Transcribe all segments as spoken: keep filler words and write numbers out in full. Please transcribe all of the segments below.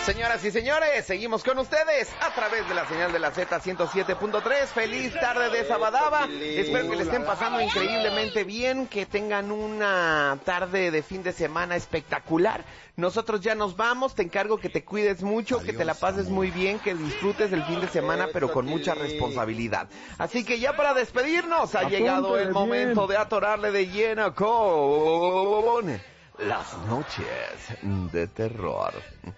Señoras y señores, seguimos con ustedes a través de la señal de la Z ciento siete punto tres. Feliz tarde de Sabadaba. Espero que le estén pasando increíblemente bien, que tengan una tarde de fin de semana espectacular. Nosotros ya nos vamos, te encargo que te cuides mucho, Adiós, que te la pases amor. muy bien, que disfrutes el fin de semana, pero con mucha responsabilidad. Así que ya para despedirnos, ha Apúntale llegado el bien. momento de atorarle de lleno con... las noches de terror.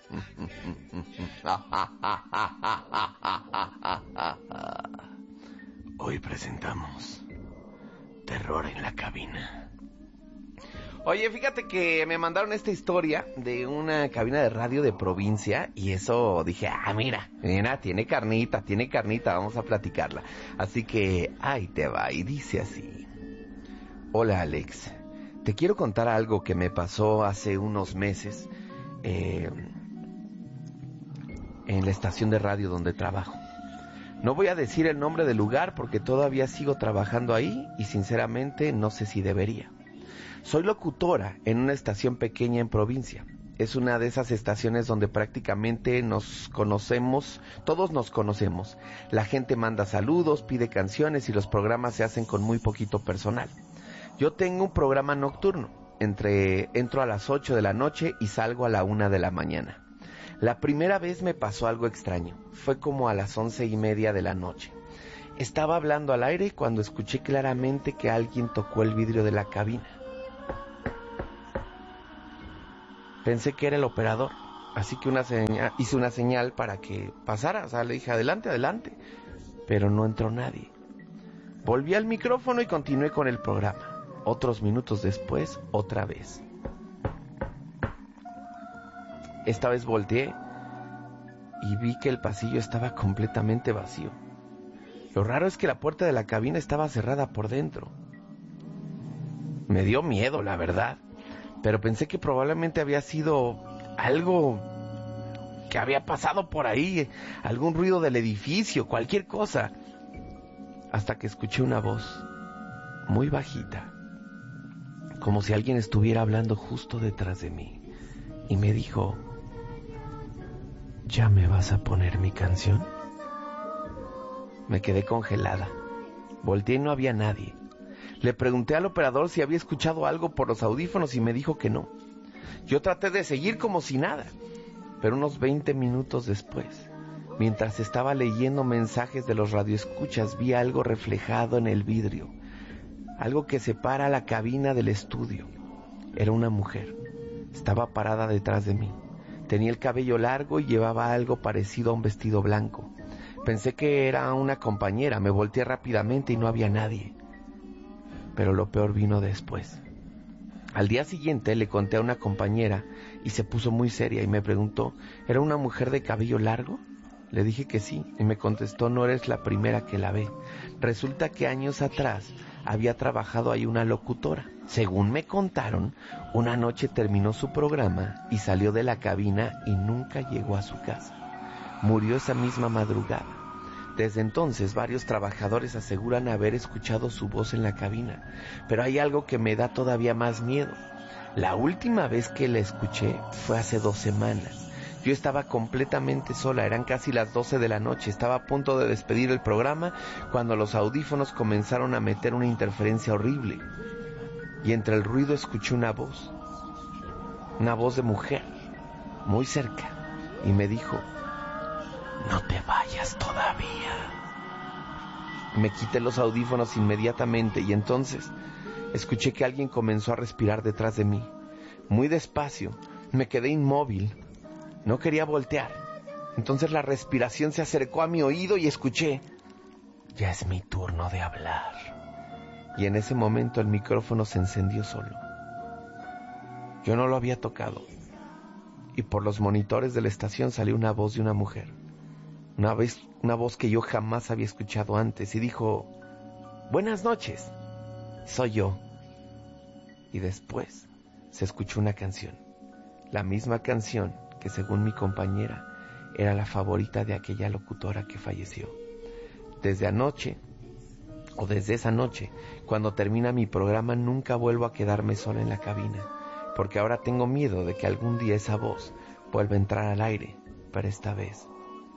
Hoy presentamos Terror en la cabina. Oye, fíjate que me mandaron esta historia de una cabina de radio de provincia y eso dije, ah, mira, mira, tiene carnita, tiene carnita, vamos a platicarla. Así que ahí te va y dice así. Hola, Alex. Te quiero contar algo que me pasó hace unos meses eh, en la estación de radio donde trabajo. No voy a decir el nombre del lugar porque todavía sigo trabajando ahí y sinceramente no sé si debería. Soy locutora en una estación pequeña en provincia. Es una de esas estaciones donde prácticamente nos conocemos, todos nos conocemos. La gente manda saludos, pide canciones y los programas se hacen con muy poquito personal. Yo tengo un programa nocturno, entre entro a las ocho de la noche y salgo a la una de la mañana. La primera vez me pasó algo extraño, fue como a las once y media de la noche. Estaba hablando al aire cuando escuché claramente que alguien tocó el vidrio de la cabina. Pensé que era el operador, así que una señal, hice una señal para que pasara, o sea, le dije adelante, adelante, pero no entró nadie. Volví al micrófono y continué con el programa. Otros minutos después, otra vez. Esta vez volteé y vi que el pasillo estaba completamente vacío. Lo raro es que la puerta de la cabina estaba cerrada por dentro. Me dio miedo, la verdad, pero pensé que probablemente había sido algo que había pasado por ahí, algún ruido del edificio, cualquier cosa. Hasta que escuché una voz muy bajita, como si alguien estuviera hablando justo detrás de mí, y me dijo, ¿ya me vas a poner mi canción? Me quedé congelada. Volteé y no había nadie. Le pregunté al operador si había escuchado algo por los audífonos y me dijo que no. Yo traté de seguir como si nada, pero unos veinte minutos después, mientras estaba leyendo mensajes de los radioescuchas, vi algo reflejado en el vidrio, algo que separa la cabina del estudio. Era una mujer. Estaba parada detrás de mí. Tenía el cabello largo y llevaba algo parecido a un vestido blanco. Pensé que era una compañera. Me volteé rápidamente y no había nadie. Pero lo peor vino después. Al día siguiente le conté a una compañera y se puso muy seria y me preguntó, ¿era una mujer de cabello largo? Le dije que sí y me contestó, no eres la primera que la ve. Resulta que años atrás había trabajado ahí una locutora. Según me contaron, una noche terminó su programa y salió de la cabina y nunca llegó a su casa. Murió esa misma madrugada. Desde entonces varios trabajadores aseguran haber escuchado su voz en la cabina, pero hay algo que me da todavía más miedo. La última vez que la escuché fue hace dos semanas. Yo estaba completamente sola, eran casi las doce de la noche, estaba a punto de despedir el programa cuando los audífonos comenzaron a meter una interferencia horrible. Y entre el ruido escuché una voz, una voz de mujer, muy cerca, y me dijo, no te vayas todavía. Me quité los audífonos inmediatamente y entonces escuché que alguien comenzó a respirar detrás de mí. Muy despacio, me quedé inmóvil. No quería voltear. Entonces la respiración se acercó a mi oído y escuché, ya es mi turno de hablar. Y en ese momento el micrófono se encendió solo. Yo no lo había tocado. Y por los monitores de la estación salió una voz de una mujer. Una vez, una voz que yo jamás había escuchado antes y dijo, buenas noches, soy yo. Y después se escuchó una canción, la misma canción que según mi compañera era la favorita de aquella locutora que falleció. Desde anoche, o desde esa noche, cuando termina mi programa nunca vuelvo a quedarme sola en la cabina, porque ahora tengo miedo de que algún día esa voz vuelva a entrar al aire pero esta vez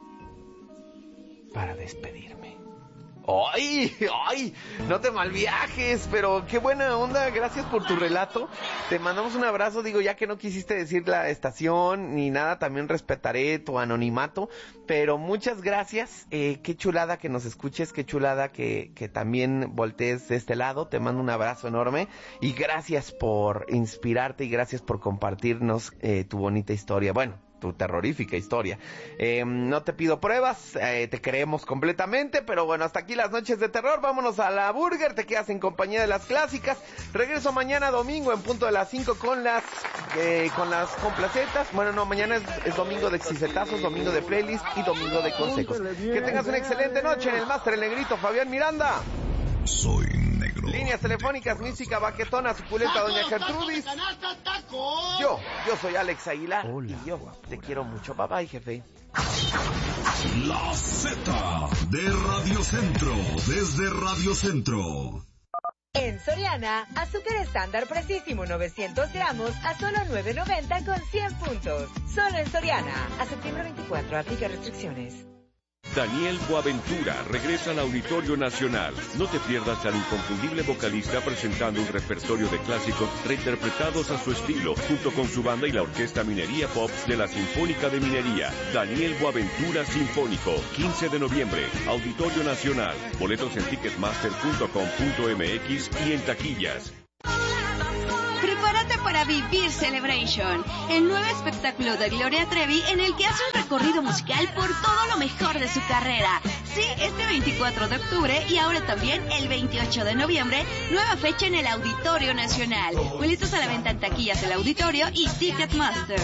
para despedirme. ¡Ay! ¡Ay! No te malviajes, pero qué buena onda, gracias por tu relato. Te mandamos un abrazo, digo, ya que no quisiste decir la estación ni nada, también respetaré tu anonimato, pero muchas gracias, eh, qué chulada que nos escuches, qué chulada que, que también voltees de este lado, te mando un abrazo enorme y gracias por inspirarte y gracias por compartirnos eh, tu bonita historia. Bueno, tu terrorífica historia. Eh, no te pido pruebas, eh, te creemos completamente, pero bueno, hasta aquí las noches de terror. Vámonos a la Burger, te quedas en compañía de las clásicas. Regreso mañana domingo en punto de las cinco con las eh, con las complacetas. Bueno, no, mañana es, es domingo de exicetazos, domingo de playlist y domingo de consejos. Que tengas una excelente noche en el Máster El Negrito Fabián Miranda. Soy negro. Líneas telefónicas, mística, baquetona, suculenta, doña Gertrudis. Yo, yo soy Alex Aguilar. Hola, y yo te quiero mucho. Bye bye, jefe. La Z de Radio Centro, desde Radio Centro. En Soriana, azúcar estándar precisísimo novecientos gramos a solo nueve noventa con cien puntos. Solo en Soriana. A septiembre veinticuatro, aplica restricciones. Daniel Boaventura regresa al Auditorio Nacional. No te pierdas al inconfundible vocalista presentando un repertorio de clásicos reinterpretados a su estilo, junto con su banda y la Orquesta Minería Pop de la Sinfónica de Minería. Daniel Boaventura Sinfónico, quince de noviembre, Auditorio Nacional. Boletos en ticketmaster punto com punto m x y en taquillas. Prepárate para vivir Celebration, el nuevo espectáculo de Gloria Trevi en el que hace un recorrido musical por todo lo mejor de su carrera. Sí, este veinticuatro de octubre y ahora también el veintiocho de noviembre, nueva fecha en el Auditorio Nacional. Boletos a la venta en taquillas del auditorio y Ticketmaster.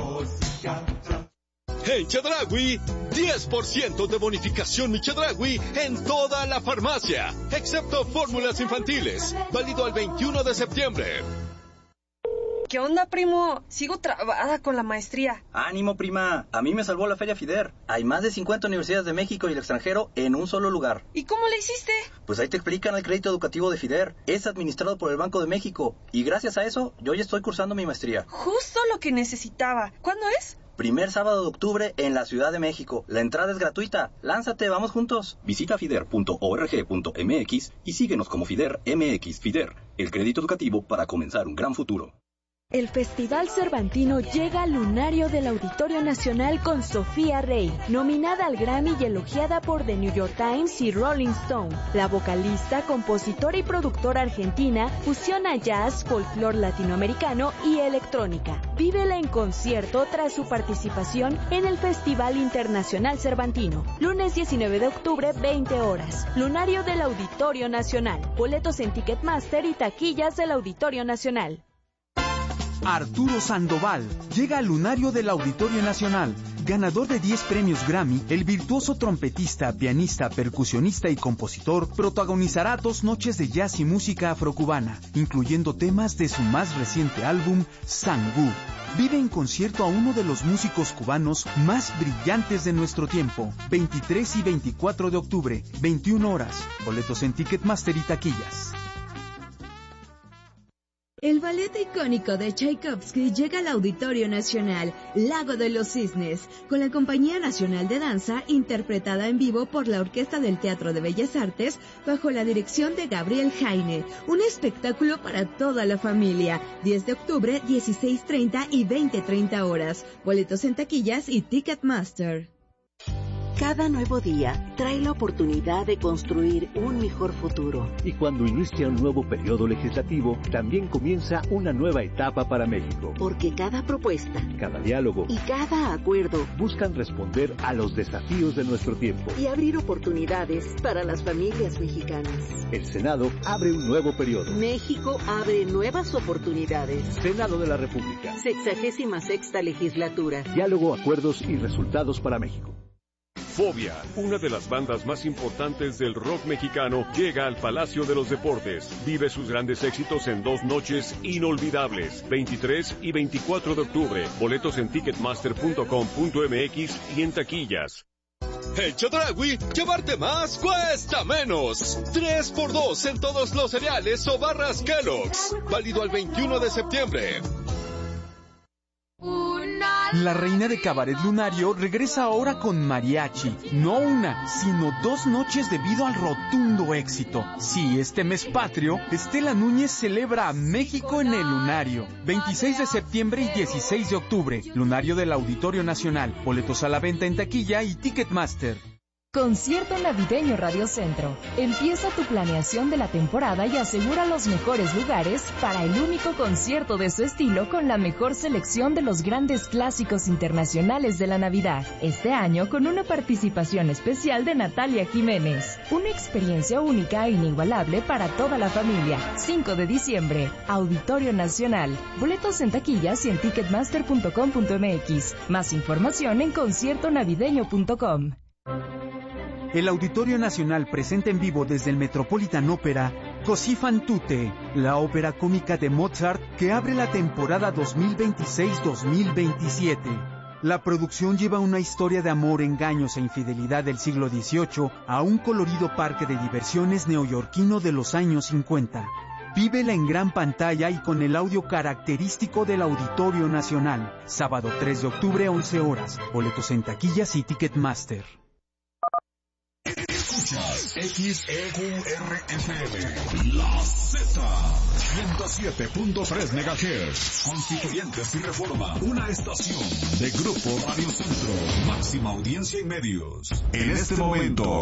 En Chedraui, diez por ciento de bonificación mi Chedraui en toda la farmacia, excepto fórmulas infantiles, válido al veintiuno de septiembre. ¿Qué onda, primo? Sigo trabada con la maestría. Ánimo, prima. A mí me salvó la Feria FIDER. Hay más de cincuenta universidades de México y el extranjero en un solo lugar. ¿Y cómo le hiciste? Pues ahí te explican el crédito educativo de FIDER. Es administrado por el Banco de México. Y gracias a eso, yo ya estoy cursando mi maestría. Justo lo que necesitaba. ¿Cuándo es? Primer sábado de octubre en la Ciudad de México. La entrada es gratuita. Lánzate, vamos juntos. Visita fider punto org punto m x y síguenos como FIDER M X. FIDER, el crédito educativo para comenzar un gran futuro. El Festival Cervantino llega al lunario del Auditorio Nacional con Sofía Rey, nominada al Grammy y elogiada por The New York Times y Rolling Stone. La vocalista, compositora y productora argentina fusiona jazz, folclore latinoamericano y electrónica. Vívela en concierto tras su participación en el Festival Internacional Cervantino. Lunes diecinueve de octubre, veinte horas. Lunario del Auditorio Nacional. Boletos en Ticketmaster y taquillas del Auditorio Nacional. Arturo Sandoval llega al lunario del Auditorio Nacional. Ganador de diez premios Grammy, el virtuoso trompetista, pianista, percusionista y compositor protagonizará dos noches de jazz y música afrocubana, incluyendo temas de su más reciente álbum, Sangú. Vive en concierto a uno de los músicos cubanos más brillantes de nuestro tiempo. veintitrés y veinticuatro de octubre, veintiuna horas. Boletos en Ticketmaster y taquillas. El ballet icónico de Tchaikovsky llega al Auditorio Nacional, Lago de los Cisnes, con la Compañía Nacional de Danza, interpretada en vivo por la Orquesta del Teatro de Bellas Artes, bajo la dirección de Gabriel Jaine. Un espectáculo para toda la familia. diez de octubre, dieciséis treinta y veinte treinta horas. Boletos en taquillas y Ticketmaster. Cada nuevo día trae la oportunidad de construir un mejor futuro. Y cuando inicia un nuevo periodo legislativo, también comienza una nueva etapa para México. Porque cada propuesta, cada diálogo y cada acuerdo buscan responder a los desafíos de nuestro tiempo y abrir oportunidades para las familias mexicanas. El Senado abre un nuevo periodo. México abre nuevas oportunidades. Senado de la República. Sexagésima sexta legislatura. Diálogo, acuerdos y resultados para México. Fobia, una de las bandas más importantes del rock mexicano, llega al Palacio de los Deportes. Vive sus grandes éxitos en dos noches inolvidables, veintitrés y veinticuatro de octubre. Boletos en ticketmaster punto com punto m x y en taquillas. En Chedraui, llevarte más cuesta menos. tres por dos en todos los cereales o barras Kellogg's. Válido al veintiuno de septiembre. Una La reina de Cabaret Lunario regresa ahora con mariachi. No una, sino dos noches debido al rotundo éxito. Sí, este mes patrio, Estela Núñez celebra a México en el Lunario. veintiséis de septiembre y dieciséis de octubre. Lunario del Auditorio Nacional. Boletos a la venta en taquilla y Ticketmaster. Concierto Navideño Radio Centro. Empieza tu planeación de la temporada y asegura los mejores lugares para el único concierto de su estilo con la mejor selección de los grandes clásicos internacionales de la Navidad. Este año con una participación especial de Natalia Jiménez. Una experiencia única e inigualable para toda la familia. cinco de diciembre, Auditorio Nacional. Boletos en taquillas y en ticketmaster punto com punto m x. Más información en concierto navideño punto com. El Auditorio Nacional presenta en vivo desde el Metropolitan Opera Così fan tutte, la ópera cómica de Mozart que abre la temporada dos mil veintiséis dos mil veintisiete. La producción lleva una historia de amor, engaños e infidelidad del siglo dieciocho a un colorido parque de diversiones neoyorquino de los años cincuenta. Vívela en gran pantalla y con el audio característico del Auditorio Nacional. Sábado tres de octubre, once horas. Boletos en taquillas y Ticketmaster. Escuchas X E Q R F M, La Z, ciento siete punto tres megahertz, Constituyentes y Reforma, una estación de Grupo Radio Centro, máxima audiencia y medios. En este momento